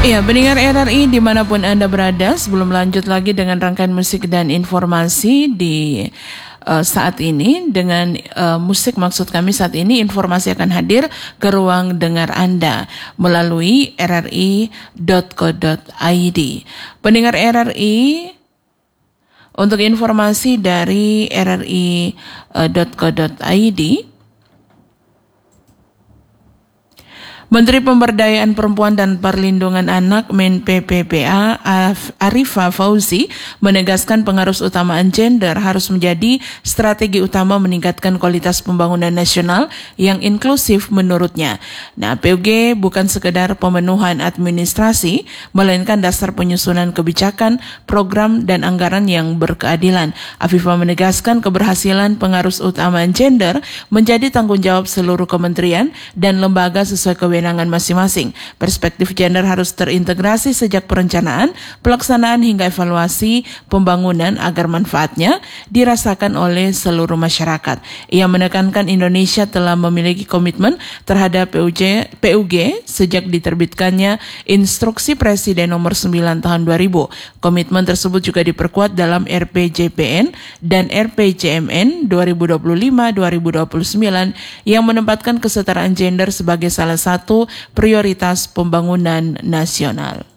Ya, pendengar RRI dimanapun Anda berada, sebelum lanjut lagi dengan rangkaian musik dan informasi di saat ini, dengan musik maksud kami saat ini, informasi akan hadir ke ruang dengar Anda melalui rri.co.id. Pendengar RRI, untuk informasi dari rri.co.id, Menteri Pemberdayaan Perempuan dan Perlindungan Anak Men-PPPA Arifah Fauzi menegaskan pengarus utamaan gender harus menjadi strategi utama meningkatkan kualitas pembangunan nasional yang inklusif menurutnya. Nah, PUG bukan sekedar pemenuhan administrasi, melainkan dasar penyusunan kebijakan, program, dan anggaran yang berkeadilan. Afifah menegaskan keberhasilan pengarus utamaan gender menjadi tanggung jawab seluruh kementerian dan lembaga sesuai kewenangan masing-masing. Perspektif gender harus terintegrasi sejak perencanaan, pelaksanaan hingga evaluasi pembangunan agar manfaatnya dirasakan oleh seluruh masyarakat. Ia menekankan Indonesia telah memiliki komitmen terhadap PUG sejak diterbitkannya Instruksi Presiden Nomor 9 Tahun 2000. Komitmen tersebut juga diperkuat dalam RPJPN dan RPJMN 2025-2029 yang menempatkan kesetaraan gender sebagai salah satu prioritas pembangunan nasional.